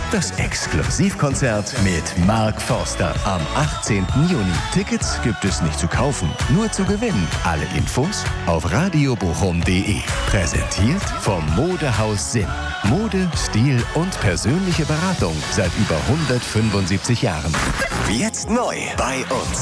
Das Exklusivkonzert mit Mark Forster am 18. Juni. Tickets gibt es nicht zu kaufen, nur zu gewinnen. Alle Infos auf radiobochum.de. Präsentiert vom Modehaus Sinn. Mode, Stil und persönliche Beratung seit über 175 Jahren. Jetzt neu bei uns.